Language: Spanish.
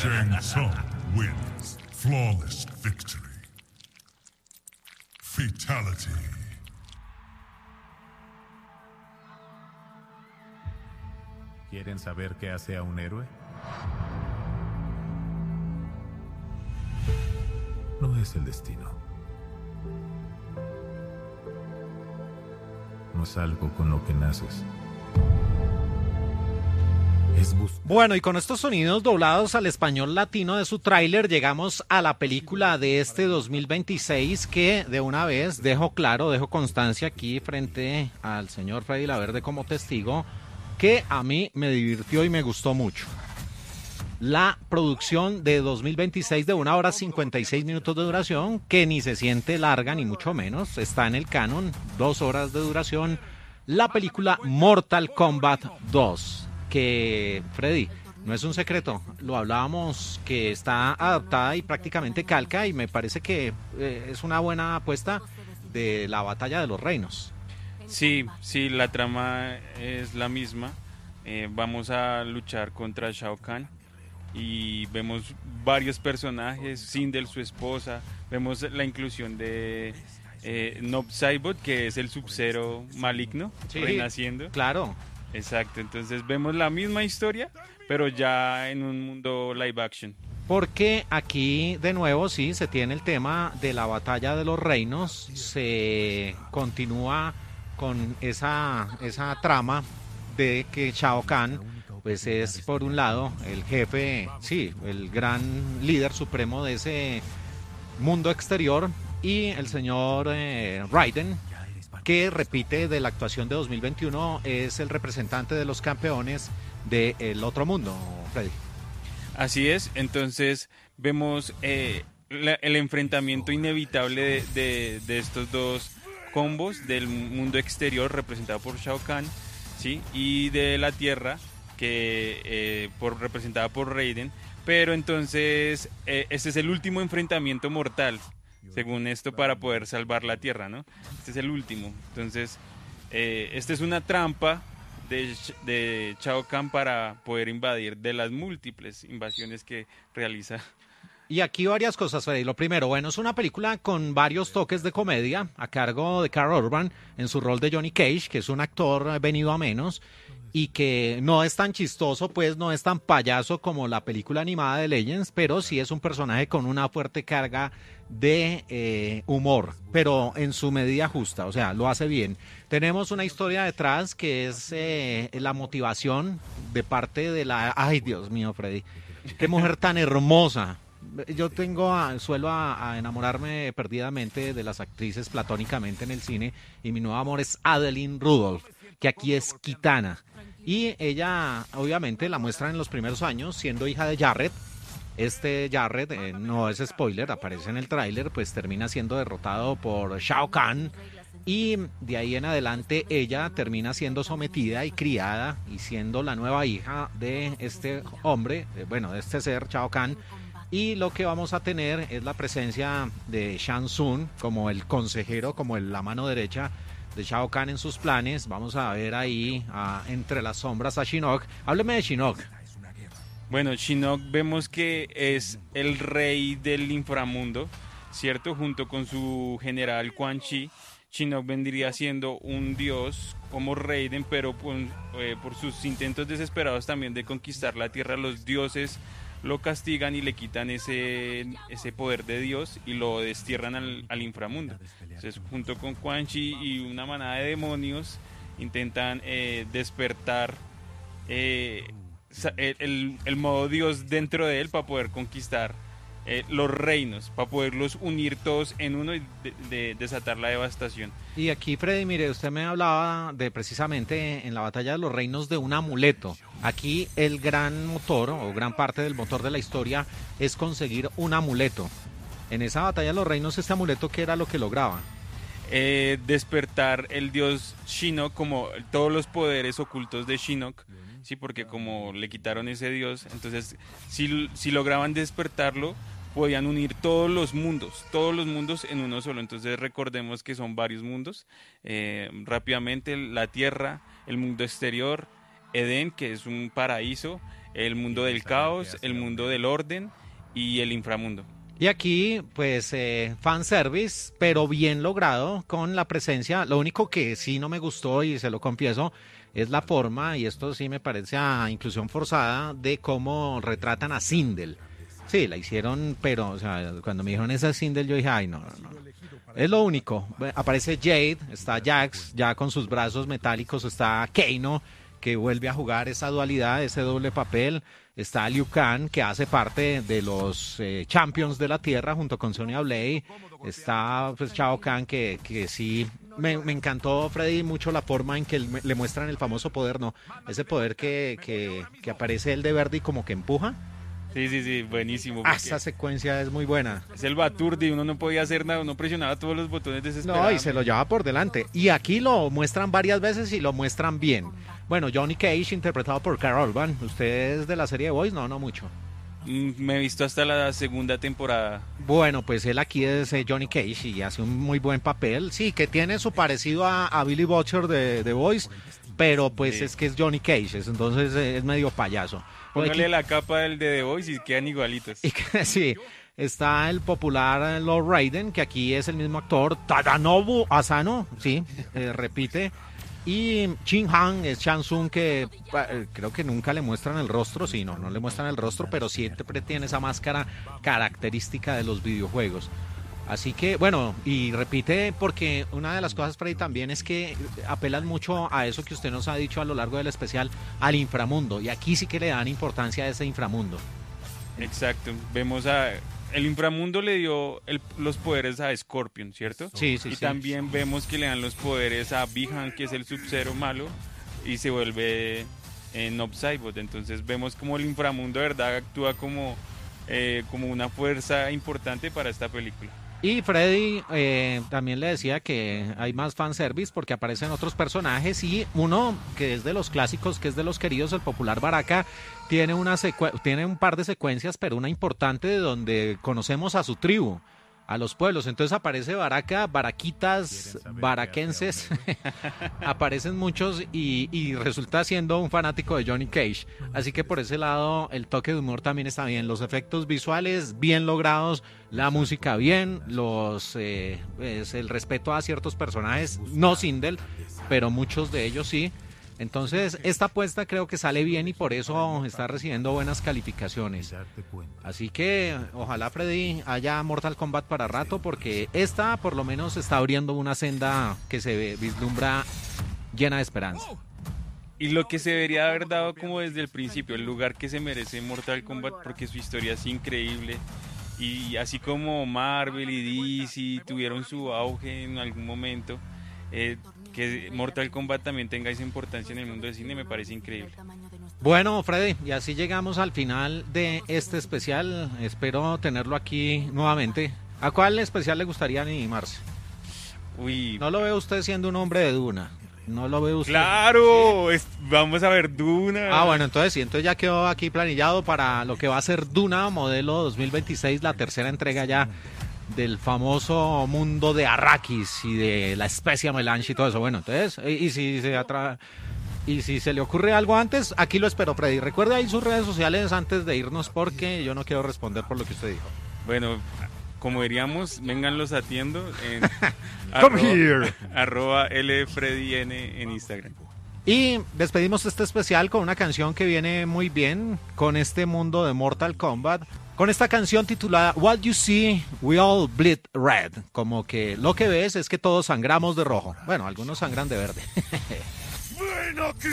Shang Tsung wins. Flawless victory. Fatality. ¿Quieren saber qué hace a un héroe? No es el destino. No es algo con lo que naces. Bueno, y con estos sonidos doblados al español latino de su tráiler llegamos a la película de este 2026 que de una vez dejo constancia aquí frente al señor Freddy Laverde como testigo que a mí me divirtió y me gustó mucho. La producción de 2026 de 1 hora 56 minutos de duración, que ni se siente larga ni mucho menos, está en el canon, 2 horas de duración, la película Mortal Kombat 2, que Freddy, no es un secreto, lo hablábamos que está adaptada y prácticamente calca y me parece que es una buena apuesta de la batalla de los reinos. Sí, la trama es la misma, vamos a luchar contra Shao Kahn. Y vemos varios personajes, Sindel, su esposa, vemos la inclusión de Noob Saibot, que es el Sub-Zero maligno, sí, renaciendo. Claro. Exacto, entonces vemos la misma historia, pero ya en un mundo live action. Porque aquí de nuevo sí se tiene el tema de la batalla de los reinos, se continúa con esa trama de que Shao Kahn pues es por un lado el jefe, sí, el gran líder supremo de ese mundo exterior y el señor Raiden, que repite de la actuación de 2021, es el representante de los campeones del otro mundo, Freddy. Así es, entonces vemos el enfrentamiento inevitable de estos dos combos del mundo exterior representado por Shao Kahn, ¿sí? Y de la tierra que representada por Raiden, pero entonces este es el último enfrentamiento mortal, según esto, para poder salvar la tierra, ¿no? Este es el último, entonces esta es una trampa de Shao Kahn para poder invadir de las múltiples invasiones que realiza. Y aquí varias cosas, Freddy. Lo primero, bueno, es una película con varios toques de comedia a cargo de Karl Urban en su rol de Johnny Cage, que es un actor venido a menos y que no es tan chistoso, pues no es tan payaso como la película animada de Legends, pero sí es un personaje con una fuerte carga de humor, pero en su medida justa, o sea, lo hace bien. Tenemos una historia detrás que es la motivación de parte de la... Ay, Dios mío, Freddy, qué mujer tan hermosa. Yo suelo enamorarme perdidamente de las actrices platónicamente en el cine y mi nuevo amor es Adeline Rudolph, que aquí es Kitana. Y ella, obviamente, la muestran en los primeros años siendo hija de Jarrett. Este Jarrett, no es spoiler, aparece en el tráiler, pues termina siendo derrotado por Shao Kahn. Y de ahí en adelante ella termina siendo sometida y criada y siendo la nueva hija de este hombre, de este ser, Shao Kahn. Y lo que vamos a tener es la presencia de Shang Tsung como el consejero, como la mano derecha de Shao Kahn en sus planes. Vamos a ver ahí entre las sombras a Shinnok. Hábleme de Shinnok. Bueno, Shinnok vemos que es el rey del inframundo, ¿cierto? Junto con su general Quan Chi. Shinnok vendría siendo un dios como Raiden, pero por sus intentos desesperados también de conquistar la tierra, los dioses lo castigan y le quitan ese poder de Dios y lo destierran al inframundo. Entonces, junto con Quan Chi y una manada de demonios, intentan despertar el modo Dios dentro de él para poder conquistar los reinos, para poderlos unir todos en uno y desatar la devastación. Y aquí, Freddy, mire, usted me hablaba de precisamente en la batalla de los reinos de un amuleto. Aquí el gran motor o gran parte del motor de la historia es conseguir un amuleto. En esa batalla de los reinos, este amuleto, ¿qué era lo que lograba? Despertar el dios Shinnok, como todos los poderes ocultos de Shinnok, sí, porque como le quitaron ese dios, entonces si lograban despertarlo, podían unir todos los mundos en uno solo. Entonces recordemos que son varios mundos, rápidamente: la tierra, el mundo exterior, Edén, que es un paraíso, el mundo del caos, el mundo del orden y el inframundo. Y aquí, pues, fanservice, pero bien logrado con la presencia. Lo único que sí no me gustó, y se lo confieso, es la forma, y esto sí me parece a inclusión forzada, de cómo retratan a Sindel. Sí, la hicieron, pero, o sea, cuando me dijeron esa Sindel, yo dije, ay, no. Es lo único. Aparece Jade, está Jax, ya con sus brazos metálicos, está Kano, que vuelve a jugar esa dualidad, ese doble papel. Está Liu Kang, que hace parte de los Champions de la Tierra, junto con Sonya Blade. Está pues Shao Kahn, que sí, me encantó, Freddy, mucho la forma en que le muestran el famoso poder, ¿no? Ese poder que aparece el de verde y como que empuja. Sí, buenísimo. Esa secuencia es muy buena. Es el Baturdi, uno no podía hacer nada, uno presionaba todos los botones desesperados. No, y se lo lleva por delante. Y aquí lo muestran varias veces y lo muestran bien. Bueno, Johnny Cage, interpretado por Carl Urban. ¿Usted es de la serie de Boys? No mucho. Me he visto hasta la segunda temporada. Bueno, pues él aquí es Johnny Cage y hace un muy buen papel. Sí, que tiene su parecido a Billy Butcher de The Boys, pero pues sí, es que es Johnny Cage, entonces es medio payaso. Póngale la capa del de The Boys y quedan igualitos. Sí, está el popular Lord Raiden, que aquí es el mismo actor, Tadanobu Asano, sí, repite. Y Shin Han es Shang Tsung, que creo que nunca le muestran el rostro, sí, no le muestran el rostro, pero siempre tiene esa máscara característica de los videojuegos. Así que, bueno, y repite porque una de las cosas, Freddy, también es que apelan mucho a eso que usted nos ha dicho a lo largo del especial, al inframundo, y aquí sí que le dan importancia a ese inframundo. Exacto, vemos el inframundo le dio los poderes a Scorpion, ¿cierto? Sí. Y también vemos que le dan los poderes a Bi-Han, que es el Sub-Zero malo, y se vuelve Nob Saibot. Entonces vemos como el inframundo de verdad actúa como una fuerza importante para esta película. Y Freddy también le decía que hay más fanservice porque aparecen otros personajes y uno que es de los clásicos, que es de los queridos, el popular Baraka, tiene un par de secuencias, pero una importante de donde conocemos a su tribu, a los pueblos. Entonces aparece Baraka, baraquitas, baraquenses, aparecen muchos y resulta siendo un fanático de Johnny Cage. Así que por ese lado el toque de humor también está bien, los efectos visuales bien logrados, la música bien, el respeto a ciertos personajes, no Sindel, pero muchos de ellos sí. Entonces esta apuesta creo que sale bien y por eso está recibiendo buenas calificaciones. Así que ojalá, Freddy, haya Mortal Kombat para rato, porque esta por lo menos está abriendo una senda que se vislumbra llena de esperanza. Y lo que se debería haber dado como desde el principio, el lugar que se merece Mortal Kombat, porque su historia es increíble. Y así como Marvel y DC tuvieron su auge en algún momento, que Mortal Kombat también tenga esa importancia en el mundo del cine me parece increíble. Bueno, Freddy, y así llegamos al final de este especial. Espero tenerlo aquí nuevamente. ¿A cuál especial le gustaría animarse? Uy, no lo ve usted siendo un hombre de Duna. No lo ve usted. ¡Claro! Vamos a ver Duna. Bueno, entonces ya quedó aquí planillado para lo que va a ser Duna modelo 2026, la tercera entrega ya del famoso mundo de Arrakis y de la especie Melange y todo eso. Bueno, entonces, y si se le ocurre algo antes, aquí lo espero, Freddy. Recuerde ahí sus redes sociales antes de irnos, porque yo no quiero responder por lo que usted dijo. Bueno, como diríamos, vengan los atiendo en @LFreddyN en Instagram. Y despedimos este especial con una canción que viene muy bien con este mundo de Mortal Kombat, con esta canción titulada What You See, We All Bleed Red, como que lo que ves es que todos sangramos de rojo. Bueno, algunos sangran de verde. ¡Ven aquí!